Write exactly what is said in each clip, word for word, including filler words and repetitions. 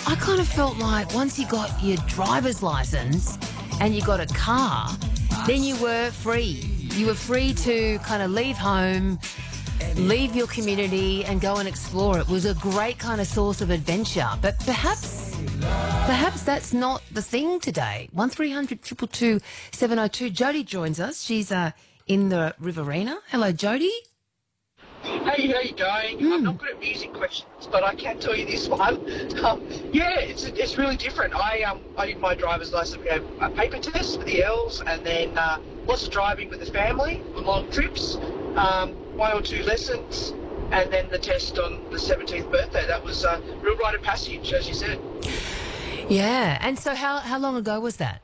I kind of felt like once you got your driver's license and you got a car, then you were free. You were free to kind of leave home, leave your community and go and explore. It was a great kind of source of adventure. But perhaps, perhaps that's not the thing today. one three hundred two two two seven oh two. Jody joins us. She's uh, in the Riverina. Hello, Jody. Hey, how you going? Mm. I'm not good at music questions, but I can tell you this one. Um, yeah, it's it's really different. I um I did my driver's license, we have a paper test for the L's, and then uh, lots of driving with the family on long trips, um, one or two lessons, and then the test on the seventeenth birthday. That was a uh, real rite of passage, as you said. Yeah, and so how how long ago was that?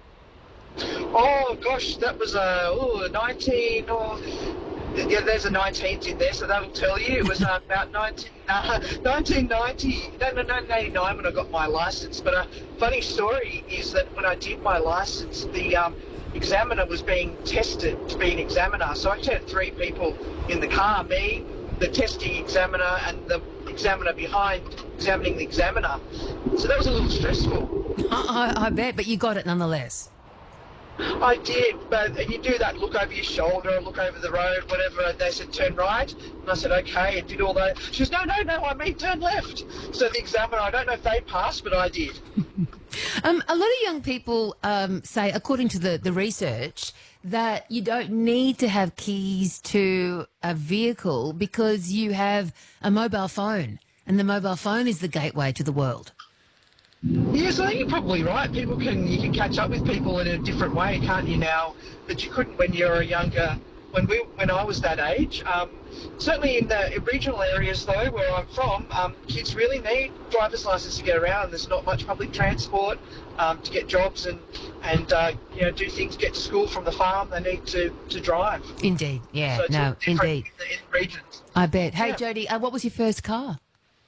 Oh gosh, that was uh, oh, nineteen. Oh, yeah, there's a nineteenth in there, so that'll tell you. It was uh, about nineteen, uh, nineteen ninety, no, no, nineteen eighty-nine when I got my licence. But a funny story is that when I did my licence, the um, examiner was being tested to be an examiner. So I actually had three people in the car, me, the testing examiner, and the examiner behind examining the examiner. So that was a little stressful. I, I, I bet, but you got it nonetheless. I did, but you do that look over your shoulder, look over the road, whatever. They said, turn right. And I said, okay, and did all that. She goes, no, no, no, I mean turn left. So the examiner, I don't know if they passed, but I did. um, a lot of young people um, say, according to the, the research, that you don't need to have keys to a vehicle because you have a mobile phone, and the mobile phone is the gateway to the world. Yes, I think you're probably right. People can you can catch up with people in a different way, can't you now? That you couldn't when you were a younger. When we when I was that age. Um, certainly in the regional areas though, where I'm from, um, kids really need driver's license to get around. There's not much public transport um, to get jobs and and uh, you know do things, get to school from the farm. They need to, to drive. Indeed, yeah, So it's no, indeed. In the, in the regions. I bet. Hey, Yeah. Jody, uh, what was your first car?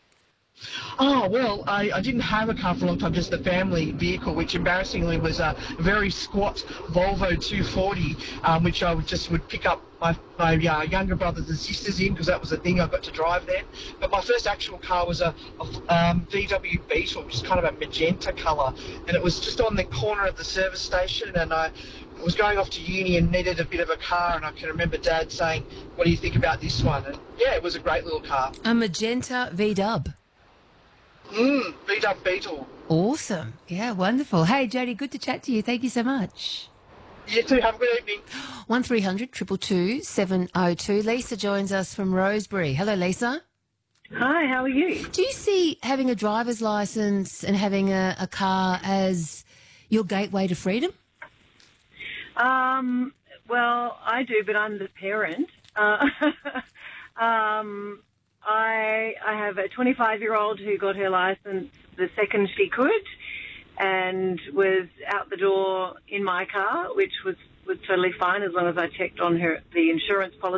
Oh, well, I, I didn't have a car for a long time, just the family vehicle, which embarrassingly was a very squat Volvo two forty, um, which I would just would pick up my, my uh, younger brothers and sisters in because that was the thing I got to drive then. But my first actual car was a, a um, V W Beetle, which is kind of a magenta colour, and it was just on the corner of the service station, and I was going off to uni and needed a bit of a car, and I can remember Dad saying, what do you think about this one? And yeah, it was a great little car. A magenta V-dub. Mm, V W Beetle. Awesome. Yeah, wonderful. Hey, Jody, good to chat to you. Thank you so much. You too. Have a good evening. one three hundred two two two seven oh two. Lisa joins us from Rosebery. Hello, Lisa. Hi, how are you? Do you see having a driver's licence and having a, a car as your gateway to freedom? Um, well, I do, but I'm the parent. Uh, um, I I have a twenty-five-year-old who got her licence the second she could and was out the door in my car, which was, was totally fine as long as I checked on her the insurance policy.